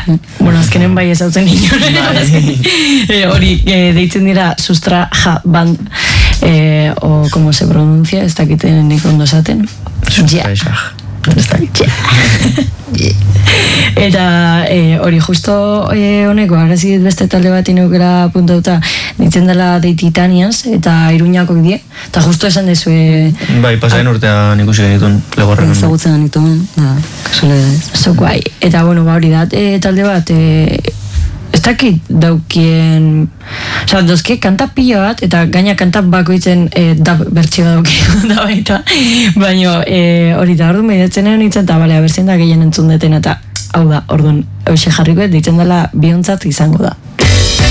Bueno, azkenen bai ezautzen inoen. Hori, deitzen dira Sustra Band, o como se pronuncia, ez dakiten nik ondo esaten. Sustra Eta hori justo honeko arazi beste talde bat inaukera puntauta ditzen dela The Titanians eta Iruñakoak die eta justo esan dezue bai, pasaren urtean ikusi genitun legorren ezagutzen genitun so guai eta bueno, hori da talde bat ez dakit daukien dozke kanta pila bat eta gaina kanta bakoitzen da bertsioa daukien da baita baina hori da orduan mediatzen egon nintzen eta balea berzien da gehien entzun deten eta hau da, orduan, hause jarriko ditzen dela biontzat izango da